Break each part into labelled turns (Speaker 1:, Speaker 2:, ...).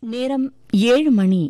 Speaker 1: நேரம் 7 மணி.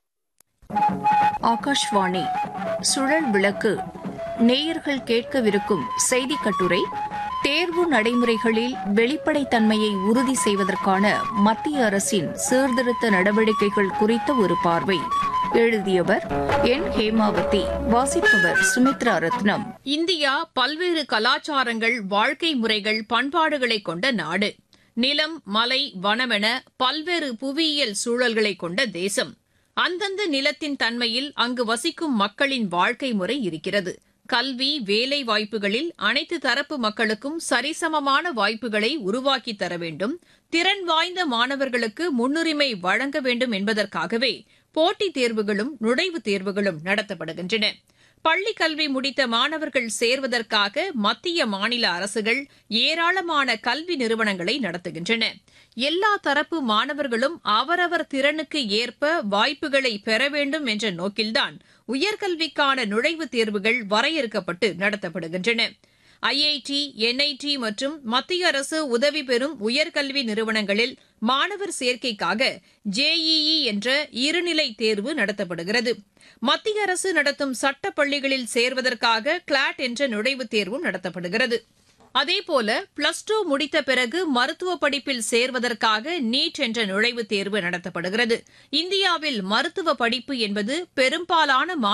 Speaker 2: ஆகாஷ்வாணி சுழல் விளக்கு. நேயர்கள் கேட்கவிருக்கும் செய்திக் கட்டுரை தேர்வு நடைமுறைகளில் வெளிப்படைத்தன்மையை உறுதி செய்வதற்கான மத்திய அரசின் சீர்திருத்த நடவடிக்கைகள் குறித்த ஒரு பார்வை. எழுதியவர் என் ஹேமாவதி. வாசிப்பவர் சுமித்ரா ரத்னம். இந்தியா பல்வேறு கலாச்சாரங்கள், வாழ்க்கை முறைகள், பண்பாடுகளை கொண்ட நாடு. நிலம், மலை, வனமென பல்வேறு புவியியல் சூழல்களை கொண்ட தேசம். அந்தந்த நிலத்தின் தன்மையில் அங்கு வசிக்கும் மக்களின் வாழ்க்கை முறை இருக்கிறது. கல்வி, வேலை வாய்ப்புகளில் அனைத்து தரப்பு மக்களுக்கும் சரிசமமான வாய்ப்புகளை உருவாக்கித் தர வேண்டும். திறன் வாய்ந்த மாணவர்களுக்கு முன்னுரிமை வழங்க வேண்டும் என்பதற்காகவே போட்டித் தேர்வுகளும் நுழைவுத் தேர்வுகளும் நடத்தப்படுகின்றன. பள்ளிக் கல்வி முடித்த மாணவர்கள் சேர்வதற்காக மத்திய, மாநில அரசுகள் ஏராளமான கல்வி நிறுவனங்களை நடத்துகின்றன. எல்லா தரப்பு மாணவர்களும் அவரவர் திறனுக்கு ஏற்ப வாய்ப்புகளை பெற வேண்டும் என்ற நோக்கில்தான் உயர்கல்விக்கான நுழைவுத் தேர்வுகள் வரையறுக்கப்பட்டு நடத்தப்படுகின்றன. ஐஐடி, என்ஐடி மற்றும் மத்திய அரசு உதவி பெறும் உயர்கல்வி நிறுவனங்களில் மாணவர் சேர்க்கைக்காக ஜேஇஇ என்ற இருநிலை தேர்வு நடத்தப்படுகிறது. மத்திய அரசு நடத்தும் சட்டப் பள்ளிகளில் சேர்வதற்காக கிளாட் என்ற நுழைவுத் தேர்வும் நடத்தப்படுகிறது. அதேபோல பிளஸ் 2 முடித்த பிறகு மருத்துவ படிப்பில் சேர்வதற்காக நீட் என்ற நுழைவுத் தேர்வு நடத்தப்படுகிறது. இந்தியாவில் மருத்துவ படிப்பு என்பது பெரும்பாலான